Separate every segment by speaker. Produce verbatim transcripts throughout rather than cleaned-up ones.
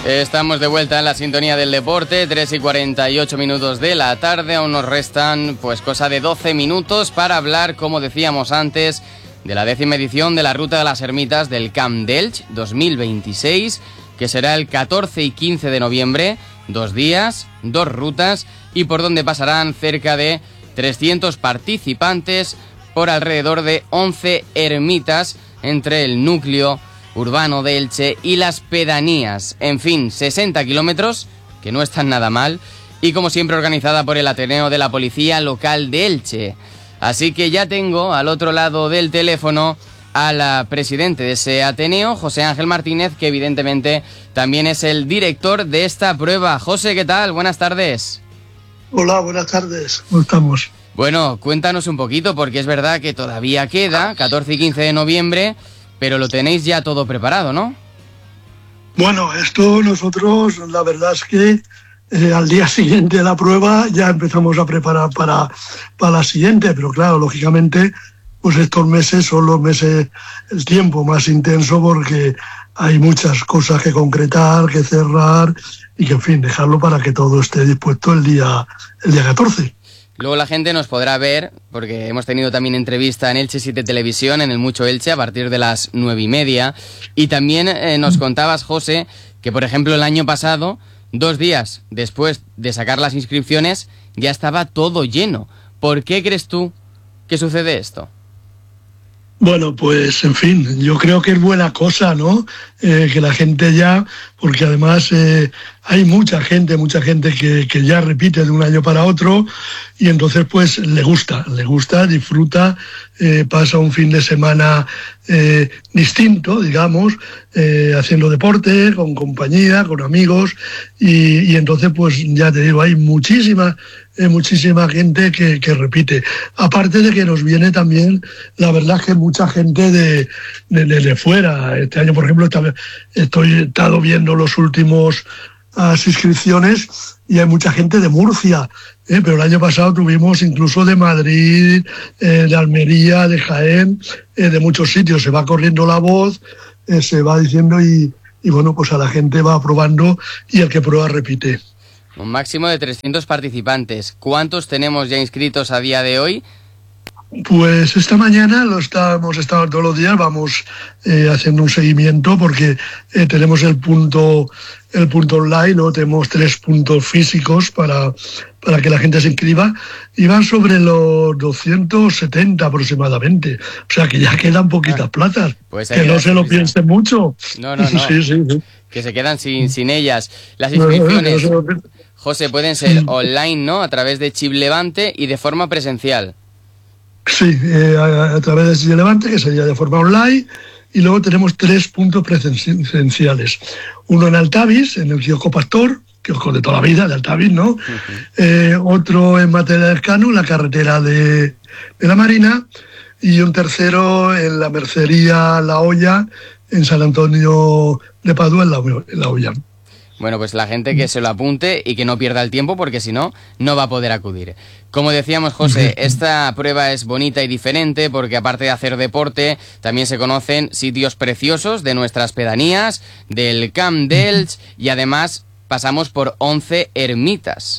Speaker 1: Estamos de vuelta en la sintonía del deporte, tres y cuarenta y ocho minutos de la tarde. Aún nos restan pues cosa de doce minutos para hablar, como decíamos antes, de la décima edición de la Ruta de las Ermitas del Camp d'Elx dos mil veintiséis, que será el catorce y quince de noviembre, dos días, dos rutas, y por donde pasarán cerca de trescientos participantes por alrededor de once ermitas entre el núcleo urbano de Elche y las pedanías. En fin, sesenta kilómetros, que no están nada mal, y como siempre organizada por el Ateneo de la Policía Local de Elche. Así que ya tengo al otro lado del teléfono al presidente de ese Ateneo, José Ángel Martínez, que evidentemente también es el director de esta prueba. José, ¿qué tal? Buenas tardes.
Speaker 2: Hola, buenas tardes. ¿Cómo estamos?
Speaker 1: Bueno, cuéntanos un poquito, porque es verdad que todavía queda, catorce y quince de noviembre, pero lo tenéis ya todo preparado, ¿no?
Speaker 2: Bueno, esto nosotros, la verdad es que eh, al día siguiente de la prueba ya empezamos a preparar para, para la siguiente, pero claro, lógicamente, pues estos meses son los meses, el tiempo más intenso, porque hay muchas cosas que concretar, que cerrar y que, en fin, dejarlo para que todo esté dispuesto el día, el día catorce.
Speaker 1: Luego la gente nos podrá ver, porque hemos tenido también entrevista en Elche siete Televisión, en el Mucho Elche, a partir de las nueve y media. Y también eh, nos contabas, José, que por ejemplo el año pasado, dos días después de sacar las inscripciones, ya estaba todo lleno. ¿Por qué crees tú que sucede esto?
Speaker 2: Bueno, pues en fin, yo creo que es buena cosa, ¿no? Eh, que la gente ya, porque además eh, hay mucha gente, mucha gente que, que ya repite de un año para otro, y entonces pues le gusta, le gusta, disfruta, eh, pasa un fin de semana eh, distinto, digamos, eh, haciendo deporte, con compañía, con amigos, y, y entonces pues ya te digo, hay muchísima, eh, muchísima gente que, que repite. Aparte de que nos viene también, la verdad que mucha gente de, de, de, de fuera. Este año, por ejemplo, estoy he estado viendo los últimos las inscripciones y hay mucha gente de Murcia, ¿eh? Pero el año pasado tuvimos incluso de Madrid, eh, de Almería, de Jaén, eh, de muchos sitios. Se va corriendo la voz, eh, se va diciendo y, y bueno, pues a la gente va probando y el que prueba repite.
Speaker 1: Un máximo de trescientos participantes. ¿Cuántos tenemos ya inscritos a día de hoy?
Speaker 2: Pues esta mañana lo estamos estado todos los días, vamos eh, haciendo un seguimiento porque eh, tenemos el punto el punto online, ¿no? Tenemos tres puntos físicos para, para que la gente se inscriba y van sobre los doscientos setenta aproximadamente. O sea que ya quedan poquitas ah, plazas. Pues que no se lo piensen mucho.
Speaker 1: No, no, no.
Speaker 2: sí, sí, sí.
Speaker 1: Que se quedan sin, sin ellas. Las inscripciones, no, no, no, no. José, pueden ser online, ¿no? A través de Chip Levante y de forma presencial.
Speaker 2: Sí, eh, a, a través de Chip Levante, que sería de forma online, y luego tenemos tres puntos presenciales. Uno en Altavis, en el kiosco Pastor, kiosco de toda la vida, de Altavis, ¿no? Uh-huh. Eh, otro en Matera del Cano, en la carretera de, de la Marina, y un tercero en la mercería La Olla, en San Antonio de Padua, en la, en la Olla.
Speaker 1: Bueno, pues la gente que se lo apunte y que no pierda el tiempo, porque si no, no va a poder acudir. Como decíamos, José, esta prueba es bonita y diferente porque aparte de hacer deporte, también se conocen sitios preciosos de nuestras pedanías, del Camp d'Elx, y además pasamos por once ermitas.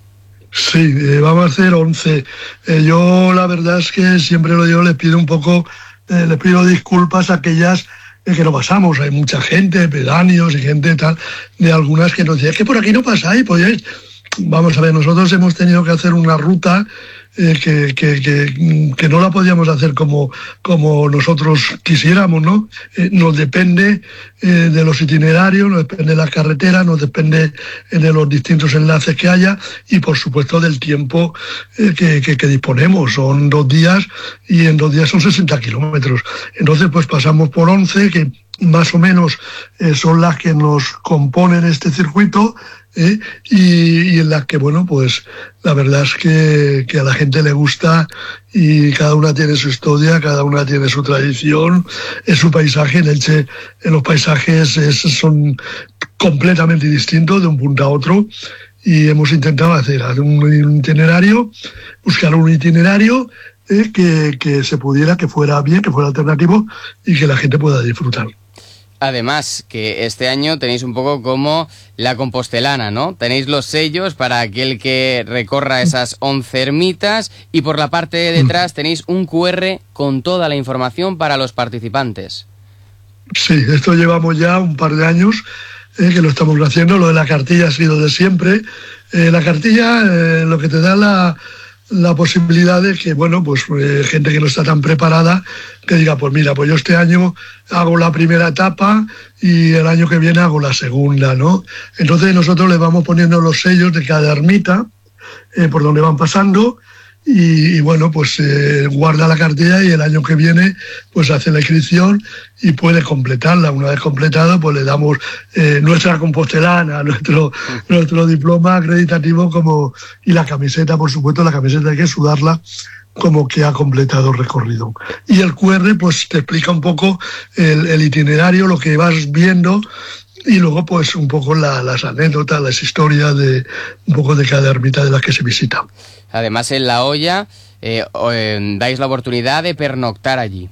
Speaker 2: Sí, eh, vamos a hacer once. Eh, yo la verdad es que siempre lo digo, les pido un poco, eh, les pido disculpas a aquellas que no pasamos. Hay mucha gente, pedáneos y gente tal, de algunas que nos dicen, es que por aquí no pasáis, podíais. Vamos a ver, nosotros hemos tenido que hacer una ruta eh, que, que, que, que no la podíamos hacer como, como nosotros quisiéramos, ¿no? Eh, nos depende eh, de los itinerarios, nos depende de las carreteras, nos depende eh, de los distintos enlaces que haya y, por supuesto, del tiempo eh, que, que, que disponemos. Son dos días y en dos días son sesenta kilómetros. Entonces, pues pasamos por once, que más o menos eh, son las que nos componen este circuito, ¿eh? y, y en las que, bueno, pues la verdad es que, que a la gente le gusta y cada una tiene su historia, cada una tiene su tradición, es su paisaje. En Elche, en los paisajes es, son completamente distintos de un punto a otro y hemos intentado hacer un itinerario, buscar un itinerario eh, que, que se pudiera, que fuera bien, que fuera alternativo y que la gente pueda disfrutar.
Speaker 1: Además, que este año tenéis un poco como la compostelana, ¿no? Tenéis los sellos para aquel que recorra esas once ermitas y por la parte de detrás tenéis un cu erre con toda la información para los participantes.
Speaker 2: Sí, esto llevamos ya un par de años eh, que lo estamos haciendo. Lo de la cartilla ha sido de siempre. Eh, la cartilla eh, lo que te da la... la posibilidad de que, bueno, pues eh, gente que no está tan preparada, que diga, pues mira, pues yo este año hago la primera etapa y el año que viene hago la segunda, ¿no? Entonces nosotros le vamos poniendo los sellos de cada ermita eh, por donde van pasando y, y bueno, pues eh, guarda la cartilla y el año que viene pues hace la inscripción y puede completarla. Una vez completado, pues le damos eh, nuestra compostelana, nuestro, nuestro diploma acreditativo como y la camiseta, por supuesto, la camiseta hay que sudarla como que ha completado el recorrido. Y el cu erre pues te explica un poco el, el itinerario, lo que vas viendo y luego pues un poco la, las anécdotas, las historias de un poco de cada ermita de las que se visita.
Speaker 1: Además, en La Hoya eh, eh, dais la oportunidad de pernoctar allí.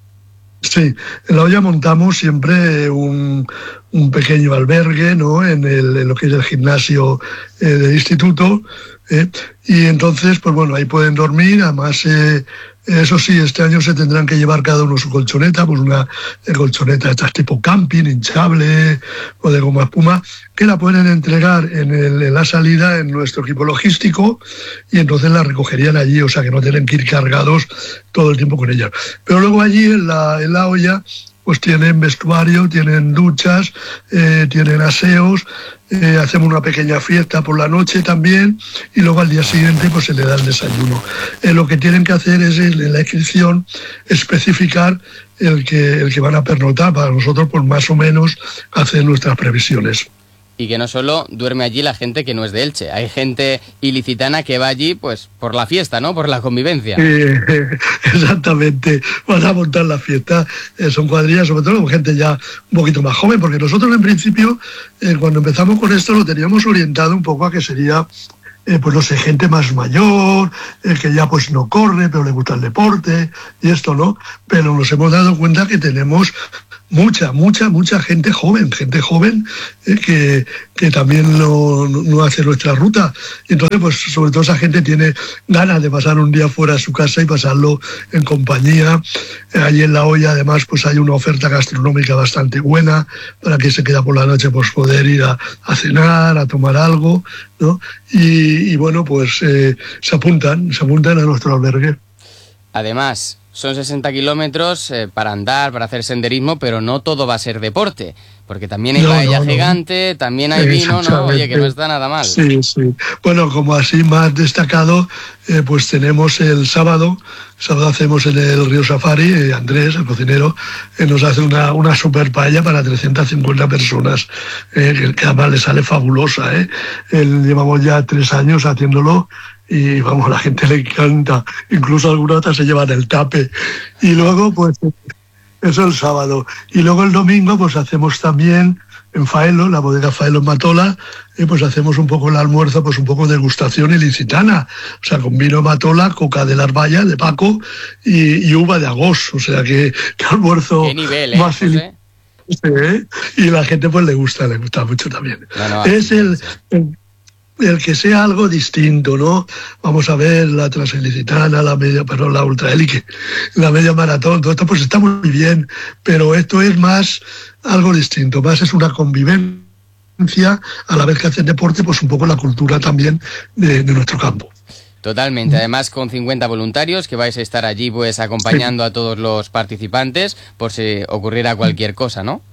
Speaker 2: Sí, en La Hoya montamos siempre un, un pequeño albergue, ¿no? En, el, en lo que es el gimnasio eh, del instituto, ¿eh? Y entonces, pues bueno, ahí pueden dormir, además, eh, eso sí, este año se tendrán que llevar cada uno su colchoneta, pues una colchoneta de estas tipo camping, hinchable o de goma espuma, que la pueden entregar en, el, en la salida en nuestro equipo logístico y entonces la recogerían allí, o sea que no tienen que ir cargados todo el tiempo con ellas. Pero luego allí en La, en la Hoya pues tienen vestuario, tienen duchas, eh, tienen aseos, eh, hacemos una pequeña fiesta por la noche también y luego al día siguiente pues se le da el desayuno. Eh, lo que tienen que hacer es en la inscripción especificar el que, el que van a pernoctar, para nosotros pues más o menos hacer nuestras previsiones.
Speaker 1: Y que no solo duerme allí la gente que no es de Elche, hay gente ilicitana que va allí pues por la fiesta, ¿no? Por la convivencia.
Speaker 2: Eh, exactamente, van a montar la fiesta, eh, son cuadrillas, sobre todo con gente ya un poquito más joven, porque nosotros en principio, eh, cuando empezamos con esto, lo teníamos orientado un poco a que sería... Eh, pues no sé, gente más mayor, eh, que ya pues no corre, pero le gusta el deporte y esto, ¿no? Pero nos hemos dado cuenta que tenemos mucha, mucha, mucha gente joven, gente joven eh, que, que también no, no hace nuestra ruta. Y entonces, pues sobre todo esa gente tiene ganas de pasar un día fuera de su casa y pasarlo en compañía. Eh, allí en La Hoya, además, pues hay una oferta gastronómica bastante buena para que se queda por la noche, pues poder ir a, a cenar, a tomar algo, ¿no? Y, y bueno, pues eh, se apuntan, se apuntan a nuestro albergue.
Speaker 1: Además, son sesenta kilómetros eh, para andar, para hacer senderismo, pero no todo va a ser deporte, porque también hay no, paella no, no. gigante, también hay vino, ¿no? Oye, que no está nada mal.
Speaker 2: Sí, sí. Bueno, como así más destacado, eh, pues tenemos el sábado, el sábado hacemos en el Río Safari, eh, Andrés, el cocinero, eh, nos hace una, una super paella para trescientas cincuenta personas, eh, que, que además le sale fabulosa, ¿eh? Él, llevamos ya tres años haciéndolo, y vamos, a la gente le encanta, incluso algunas otras se llevan el tape. Y luego, pues, eso el sábado. Y luego el domingo, pues hacemos también en Faelo, la bodega Faelo en Matola, y pues hacemos un poco el almuerzo, pues un poco de degustación ilicitana. O sea, con vino Matola, coca de la Arballa, de Paco, y, y uva de Agos. O sea, que, que almuerzo...
Speaker 1: ¿Qué nivel, eh?
Speaker 2: Más il... sí, y la gente pues le gusta, le gusta mucho también.
Speaker 1: No, no,
Speaker 2: es el... el el que sea algo distinto, ¿no? Vamos a ver la transilicitana, la media, perdón, la ultraélite, la media maratón, todo esto pues está muy bien, pero esto es más algo distinto, más es una convivencia, a la vez que hacen deporte, pues un poco la cultura también de, de nuestro campo.
Speaker 1: Totalmente, además con cincuenta voluntarios que vais a estar allí pues acompañando sí. a todos los participantes por si ocurriera cualquier cosa, ¿no?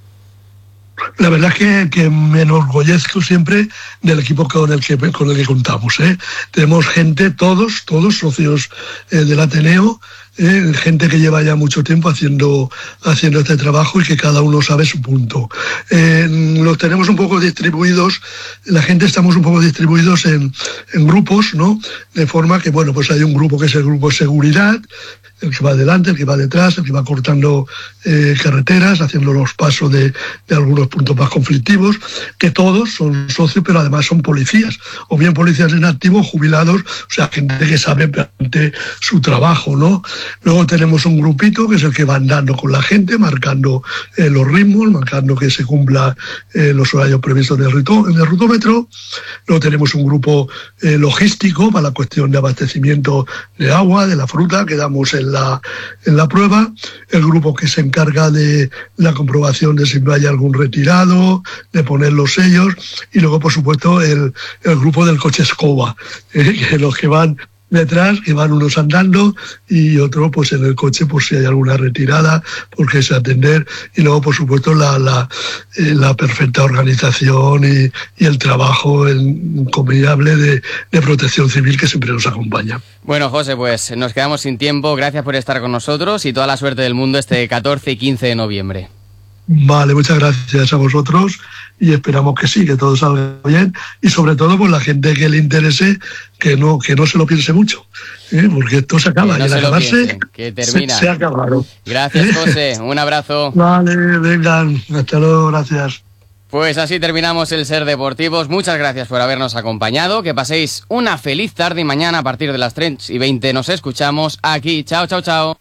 Speaker 2: La verdad es que, que me enorgullezco siempre del equipo con el que, con el que contamos, ¿eh? Tenemos gente, todos, todos socios eh, del Ateneo, eh, gente que lleva ya mucho tiempo haciendo, haciendo este trabajo y que cada uno sabe su punto. Eh, los tenemos un poco distribuidos, la gente estamos un poco distribuidos en, en grupos, ¿no? De forma que, bueno, pues hay un grupo que es el grupo de seguridad, el que va adelante, el que va detrás, el que va cortando eh, carreteras, haciendo los pasos de, de algunos puntos más conflictivos, que todos son socios, pero además son policías, o bien policías en activo, jubilados, o sea, gente que sabe realmente su trabajo, ¿no? Luego tenemos un grupito que es el que va andando con la gente, marcando eh, los ritmos, marcando que se cumplan eh, los horarios previstos en el, rito, en el rutómetro. Luego tenemos un grupo eh, logístico para la cuestión de abastecimiento de agua, de la fruta que damos en la, en la prueba. El grupo que se encarga de la comprobación de si no hay algún retirado, de poner los sellos. Y luego, por supuesto, el, el grupo del coche escoba, eh, que los que van detrás, que van unos andando y otro pues en el coche por si hay alguna retirada, porque es atender. Y luego, por supuesto, la, la, eh, la perfecta organización y, y el trabajo encomiable de, de Protección Civil que siempre nos acompaña.
Speaker 1: Bueno, José, pues nos quedamos sin tiempo. Gracias por estar con nosotros y toda la suerte del mundo este catorce y quince de noviembre.
Speaker 2: Vale, muchas gracias a vosotros y esperamos que sí, que todo salga bien y sobre todo pues la gente que le interese que no que no se lo piense mucho, ¿eh? Porque esto se acaba
Speaker 1: no
Speaker 2: y al acabarse
Speaker 1: piensen, que termina.
Speaker 2: Se, se ha acabado.
Speaker 1: Gracias, José, un abrazo.
Speaker 2: Vale, vengan, hasta luego, gracias.
Speaker 1: Pues así terminamos el Ser Deportivos. Muchas gracias por habernos acompañado. Que paséis una feliz tarde y mañana a partir de las tres y veinte nos escuchamos aquí. Chao, chao, chao.